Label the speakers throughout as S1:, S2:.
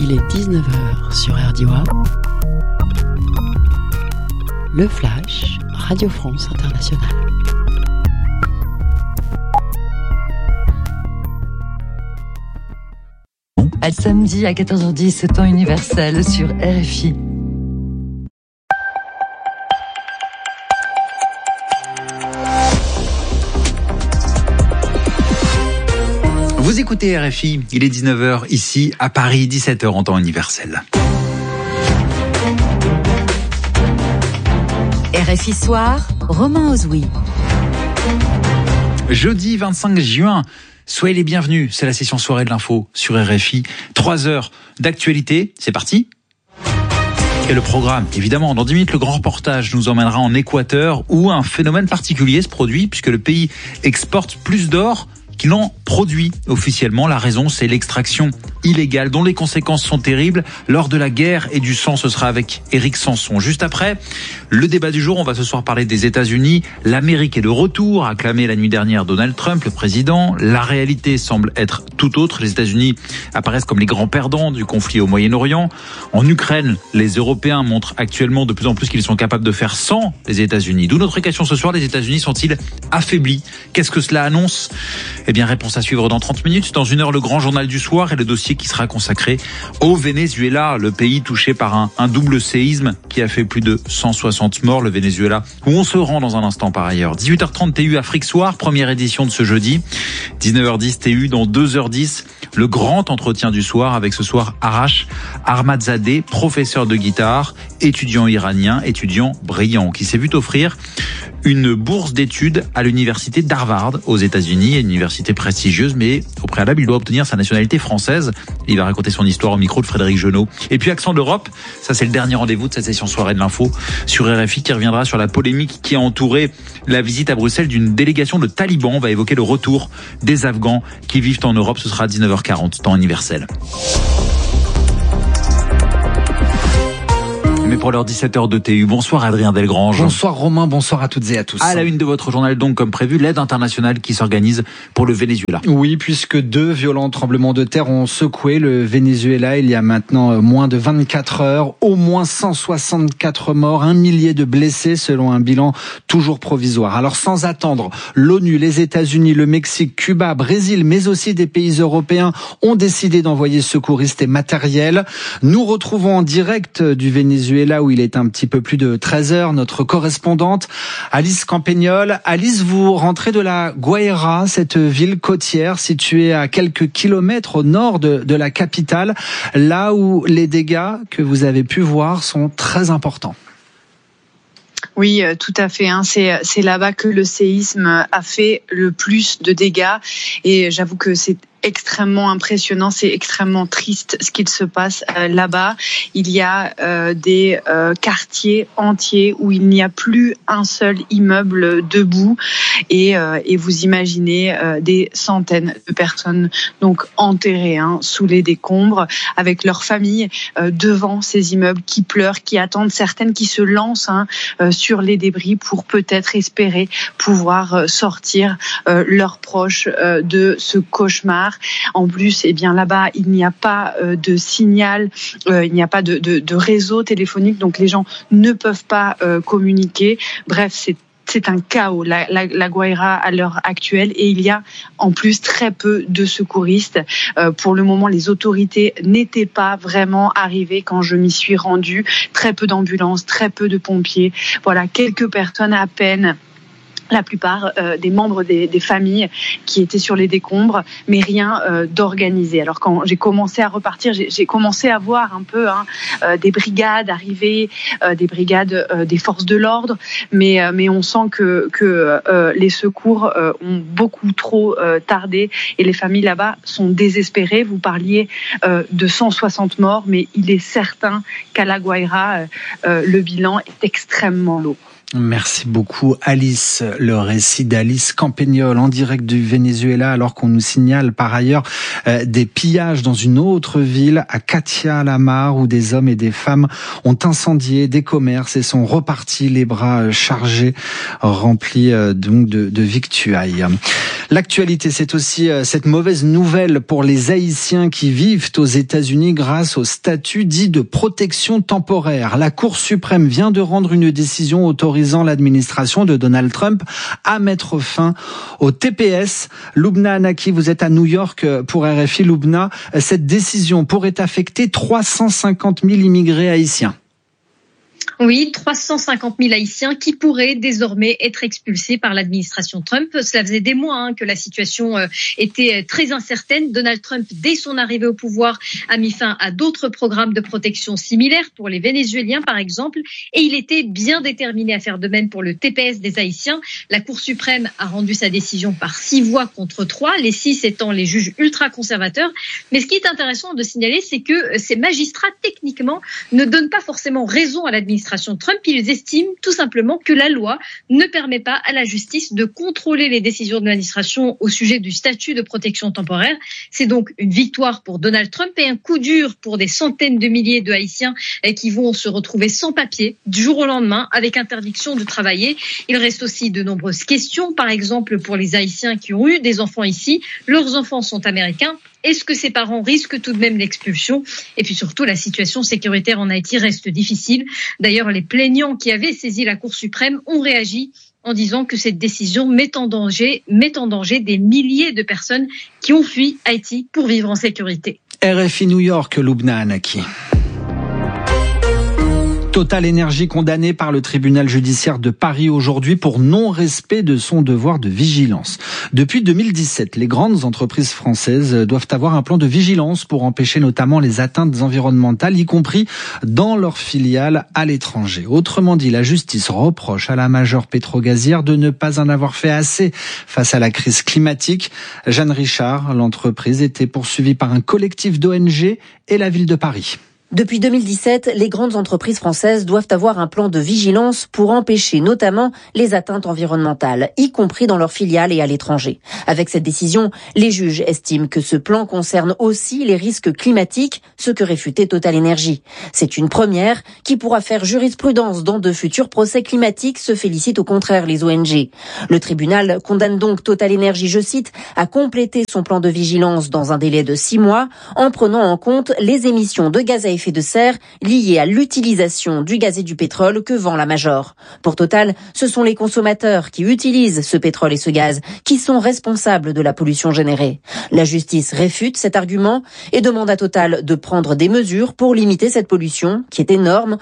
S1: Il est 19h sur RDI. Le Flash, Radio France Internationale.
S2: À samedi à 14h10, temps universel sur RFI.
S3: Vous écoutez RFI, il est 19h ici à Paris, 17h en temps universel.
S2: RFI Soir, Romain Ozoui.
S3: Jeudi 25 juin, soyez les bienvenus, c'est la session soirée de l'info sur RFI. 3 heures d'actualité, c'est parti. Et le programme, évidemment, dans 10 minutes, le grand reportage nous emmènera en Équateur où un phénomène particulier se produit puisque le pays exporte plus d'or qu'il en produit officiellement. La raison, c'est l'extraction illégale dont les conséquences sont terribles. Lors de la guerre et du sang, ce sera avec Éric Sanson. Juste après, le débat du jour, on va ce soir parler des États-Unis. L'Amérique est de retour, a acclamé la nuit dernière Donald Trump, le président. La réalité semble être tout autre. Les États-Unis apparaissent comme les grands perdants du conflit au Moyen-Orient. En Ukraine, les Européens montrent actuellement de plus en plus qu'ils sont capables de faire sans les États-Unis. D'où notre question ce soir, les États-Unis sont-ils affaiblis? Qu'est-ce que cela annonce? Eh bien, réponse à suivre dans 30 minutes. Dans 1 heure, le grand journal du soir et le dossier qui sera consacré au Venezuela, le pays touché par un double séisme qui a fait plus de 160 morts. Le Venezuela, où on se rend dans un instant par ailleurs. 18h30 TU Afrique Soir, première édition de ce jeudi. 19h10 TU dans 2h10, le grand entretien du soir avec ce soir Arash Ahmadzadeh, professeur de guitare, étudiant iranien, étudiant brillant, qui s'est vu offrir une bourse d'études à l'université d'Harvard aux États-Unis, une université prestigieuse, mais au préalable, il doit obtenir sa nationalité française. Il va raconter son histoire au micro de Frédéric Genot. Et puis Accent d'Europe, ça c'est le dernier rendez-vous de cette session soirée de l'info sur RFI qui reviendra sur la polémique qui a entouré la visite à Bruxelles d'une délégation de talibans. On va évoquer le retour des Afghans qui vivent en Europe. Ce sera à 19h40, temps universel. Mais pour l'heure 17h de TU, bonsoir Adrien Delgrange.
S4: Bonsoir Romain, bonsoir à toutes et à tous.
S3: À la une de votre journal donc, comme prévu, l'aide internationale qui s'organise pour le Venezuela.
S4: Oui, puisque 2 violents tremblements de terre ont secoué le Venezuela il y a maintenant moins de 24 heures. Au moins 164 morts, 1 millier de blessés selon un bilan toujours provisoire. Alors sans attendre, l'ONU, les États-Unis, le Mexique, Cuba, Brésil, mais aussi des pays européens ont décidé d'envoyer secouristes et matériel. Nous retrouvons en direct du Venezuela là où il est un petit peu plus de 13h, notre correspondante Alice Campagnol. Alice, vous rentrez de la Guaira, cette ville côtière située à quelques kilomètres au nord de la capitale, là où les dégâts que vous avez pu voir sont très importants.
S5: Oui, tout à fait. C'est là-bas que le séisme a fait le plus de dégâts. Et j'avoue que c'est extrêmement impressionnant, c'est extrêmement triste ce qu'il se passe là-bas. Il y a des quartiers entiers où il n'y a plus un seul immeuble debout et vous imaginez des centaines de personnes donc enterrées sous les décombres avec leurs familles devant ces immeubles qui pleurent, qui attendent, certaines qui se lancent sur les débris pour peut-être espérer pouvoir sortir leurs proches de ce cauchemar. En plus, là-bas, il n'y a pas de signal, il n'y a pas de réseau téléphonique, donc les gens ne peuvent pas communiquer. Bref, c'est un chaos, la Guaira à l'heure actuelle, et il y a en plus très peu de secouristes. Pour le moment, les autorités n'étaient pas vraiment arrivées quand je m'y suis rendue. Très peu d'ambulances, très peu de pompiers. Voilà, quelques personnes à peine. La plupart des membres des familles qui étaient sur les décombres, mais rien d'organisé. Alors quand j'ai commencé à repartir, j'ai commencé à voir un peu des brigades arriver, des brigades des forces de l'ordre, mais on sent que les secours ont beaucoup trop tardé et les familles là-bas sont désespérées. Vous parliez de 160 morts, mais il est certain qu'à La Guaira, le bilan est extrêmement lourd.
S4: Merci beaucoup Alice. Le récit d'Alice Campagnol en direct du Venezuela, alors qu'on nous signale par ailleurs des pillages dans une autre ville, à Catia-la-Mar, où des hommes et des femmes ont incendié des commerces et sont repartis les bras chargés, remplis donc de victuailles. L'actualité, c'est aussi cette mauvaise nouvelle pour les Haïtiens qui vivent aux États-Unis grâce au statut dit de protection temporaire. La Cour suprême vient de rendre une décision autorisant l'administration de Donald Trump à mettre fin au TPS. Loubna Anaki, vous êtes à New York pour RFI. Loubna, cette décision pourrait affecter 350 000 immigrés haïtiens.
S6: Oui, 350 000 Haïtiens qui pourraient désormais être expulsés par l'administration Trump. Cela faisait des mois que la situation était très incertaine. Donald Trump, dès son arrivée au pouvoir, a mis fin à d'autres programmes de protection similaires pour les Vénézuéliens, par exemple, et il était bien déterminé à faire de même pour le TPS des Haïtiens. La Cour suprême a rendu sa décision par 6 voix contre 3, les 6 étant les juges ultra-conservateurs. Mais ce qui est intéressant de signaler, c'est que ces magistrats, techniquement, ne donnent pas forcément raison à l'administration Trump. Ils estiment tout simplement que la loi ne permet pas à la justice de contrôler les décisions de l'administration au sujet du statut de protection temporaire. C'est donc une victoire pour Donald Trump et un coup dur pour des centaines de milliers de Haïtiens qui vont se retrouver sans papier du jour au lendemain avec interdiction de travailler. Il reste aussi de nombreuses questions, par exemple pour les Haïtiens qui ont eu des enfants ici. Leurs enfants sont américains. Est-ce que ces parents risquent tout de même l'expulsion? Et puis surtout, la situation sécuritaire en Haïti reste difficile. D'ailleurs, les plaignants qui avaient saisi la Cour suprême ont réagi en disant que cette décision met en danger des milliers de personnes qui ont fui Haïti pour vivre en sécurité.
S4: RFI New York, Loubna Anaki. Total Énergie condamné par le tribunal judiciaire de Paris aujourd'hui pour non-respect de son devoir de vigilance. Depuis 2017, les grandes entreprises françaises doivent avoir un plan de vigilance pour empêcher notamment les atteintes environnementales, y compris dans leurs filiales à l'étranger. Autrement dit, la justice reproche à la majeure pétrogazière de ne pas en avoir fait assez face à la crise climatique. Jeanne Richard, l'entreprise était poursuivie par un collectif d'ONG et la ville de Paris.
S7: Depuis 2017, les grandes entreprises françaises doivent avoir un plan de vigilance pour empêcher notamment les atteintes environnementales, y compris dans leurs filiales et à l'étranger. Avec cette décision, les juges estiment que ce plan concerne aussi les risques climatiques, ce que réfutait Total Énergie. C'est une première qui pourra faire jurisprudence dans de futurs procès climatiques, se félicitent au contraire les ONG. Le tribunal condamne donc Total Énergie, je cite, à compléter son plan de vigilance dans un délai de 6 mois en prenant en compte les émissions de gaz à effet de serre liées à l'utilisation du gaz et du pétrole que vend la Major. Pour Total, ce sont les consommateurs qui utilisent ce pétrole et ce gaz qui sont responsables de la pollution générée. La justice réfute cet argument et demande à Total de prendre des mesures pour limiter cette pollution qui est énorme,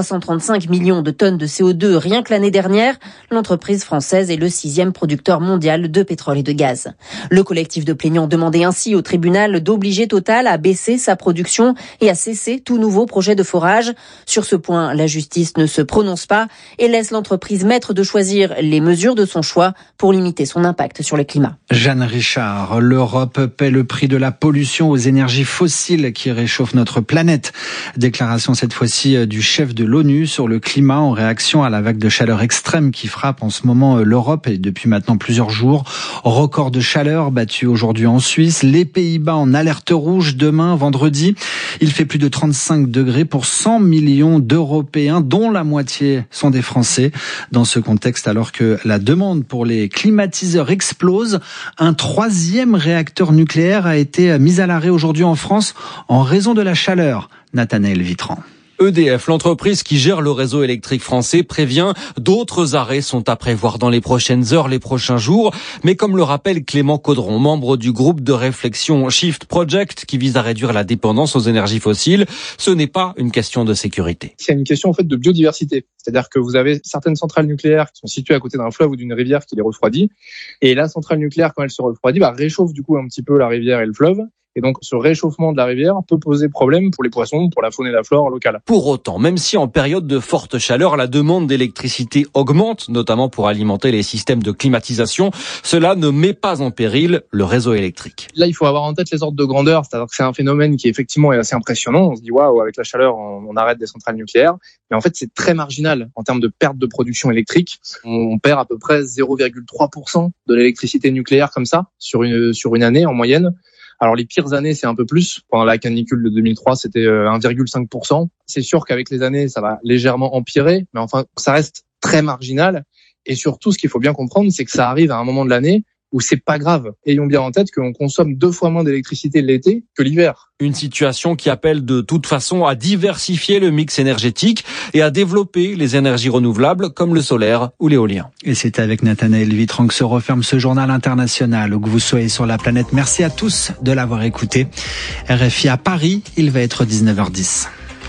S7: 335 millions de tonnes de CO2 rien que l'année dernière. L'entreprise française est le 6e producteur mondial de pétrole et de gaz. Le collectif de plaignants demandait ainsi au tribunal d'obliger Total à baisser sa production et à cesser tout nouveau projet de forage. Sur ce point, la justice ne se prononce pas et laisse l'entreprise maître de choisir les mesures de son choix pour limiter son impact sur le climat.
S4: Jeanne Richard, l'Europe paie le prix de la pollution aux énergies fossiles qui réchauffent notre planète. Déclaration cette fois-ci du chef de l'ONU sur le climat en réaction à la vague de chaleur extrême qui frappe en ce moment l'Europe et depuis maintenant plusieurs jours. Record de chaleur battu aujourd'hui en Suisse, les Pays-Bas en alerte rouge demain vendredi. Il fait plus de 35 degrés pour 100 millions d'Européens, dont la moitié sont des Français. Dans ce contexte, alors que la demande pour les climatiseurs explose, un 3e réacteur nucléaire a été mis à l'arrêt aujourd'hui en France en raison de la chaleur. Nathanaël Vitran.
S8: EDF, l'entreprise qui gère le réseau électrique français, prévient d'autres arrêts sont à prévoir dans les prochaines heures, les prochains jours. Mais comme le rappelle Clément Caudron, membre du groupe de réflexion Shift Project qui vise à réduire la dépendance aux énergies fossiles, ce n'est pas une question de sécurité.
S9: C'est une question en fait de biodiversité. C'est-à-dire que vous avez certaines centrales nucléaires qui sont situées à côté d'un fleuve ou d'une rivière qui les refroidit. Et la centrale nucléaire, quand elle se refroidit, réchauffe du coup un petit peu la rivière et le fleuve. Et donc, ce réchauffement de la rivière peut poser problème pour les poissons, pour la faune et la flore locale.
S8: Pour autant, même si en période de forte chaleur, la demande d'électricité augmente, notamment pour alimenter les systèmes de climatisation, cela ne met pas en péril le réseau électrique.
S9: Là, il faut avoir en tête les ordres de grandeur, c'est-à-dire que c'est un phénomène qui effectivement est assez impressionnant. On se dit, waouh, avec la chaleur, on arrête des centrales nucléaires. Mais en fait, c'est très marginal en termes de perte de production électrique. On perd à peu près 0,3% de l'électricité nucléaire comme ça, sur une année en moyenne. Alors les pires années, c'est un peu plus. Pendant la canicule de 2003, c'était 1,5%. C'est sûr qu'avec les années, ça va légèrement empirer, mais enfin, ça reste très marginal. Et surtout, ce qu'il faut bien comprendre, c'est que ça arrive à un moment de l'année où c'est pas grave. Ayons bien en tête qu'on consomme 2 fois moins d'électricité l'été que l'hiver.
S8: Une situation qui appelle de toute façon à diversifier le mix énergétique et à développer les énergies renouvelables comme le solaire ou l'éolien.
S4: Et c'est avec Nathanaël Vitran que se referme ce journal international. Où que vous soyez sur la planète, merci à tous de l'avoir écouté. RFI à Paris, il va être 19h10.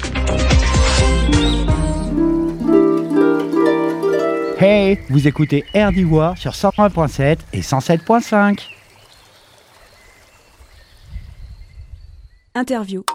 S10: Hey, vous écoutez Air d'Ivoire sur 101.7 et 107.5.
S11: Interview.